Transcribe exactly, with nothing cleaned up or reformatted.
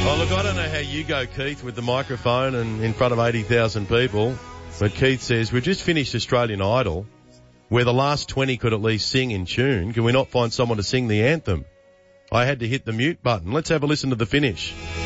Oh, look, I don't know how you go, Keith, with the microphone and in front of eighty thousand people, but Keith says, we've just finished Australian Idol, where the last twenty could at least sing in tune. Can we not find someone to sing the anthem? I had to hit the mute button. Let's have a listen to the finish.